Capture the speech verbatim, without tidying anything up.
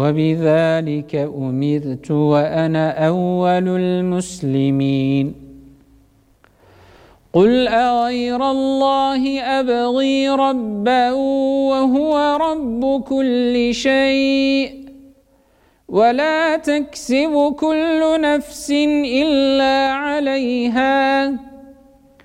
وبذلك أمرت وأنا أول المسلمين. قل أغير الله أبغي ربا وهو رب كل شيء ولا تكسب كل نفس إلا عليها